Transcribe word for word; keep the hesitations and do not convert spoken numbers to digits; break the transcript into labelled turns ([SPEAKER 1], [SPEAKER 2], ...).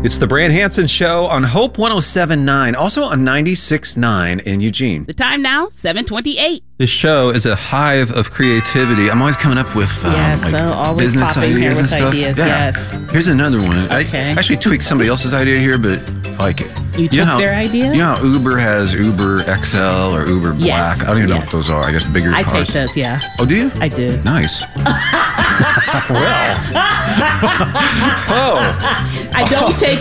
[SPEAKER 1] It's the Brand Hansen Show on Hope one oh seven point nine, also on ninety-six point nine in Eugene.
[SPEAKER 2] The time now, seven twenty-eight.
[SPEAKER 1] This show is a hive of creativity. I'm always coming up with um,
[SPEAKER 2] yes,
[SPEAKER 1] like
[SPEAKER 2] so always
[SPEAKER 1] business
[SPEAKER 2] popping
[SPEAKER 1] ideas
[SPEAKER 2] here
[SPEAKER 1] and
[SPEAKER 2] with
[SPEAKER 1] stuff.
[SPEAKER 2] ideas.
[SPEAKER 1] Yeah.
[SPEAKER 2] Yes.
[SPEAKER 1] Here's another one.
[SPEAKER 2] Okay.
[SPEAKER 1] I actually tweaked somebody else's idea here, but I like it.
[SPEAKER 2] You took
[SPEAKER 1] know how,
[SPEAKER 2] their idea?
[SPEAKER 1] You know how Uber has Uber X L or Uber Black?
[SPEAKER 2] Yes,
[SPEAKER 1] I don't even know
[SPEAKER 2] yes.
[SPEAKER 1] what those are. I guess bigger
[SPEAKER 2] I
[SPEAKER 1] cars.
[SPEAKER 2] take those, yeah.
[SPEAKER 1] Oh, do you?
[SPEAKER 2] I do.
[SPEAKER 1] Nice. Well. Oh.
[SPEAKER 2] I don't take